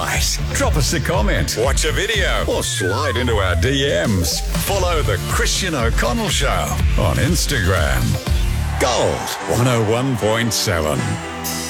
right. Drop us a comment, watch a video, or slide into our DMs. Follow The Christian O'Connell Show on Instagram. Gold 101.7.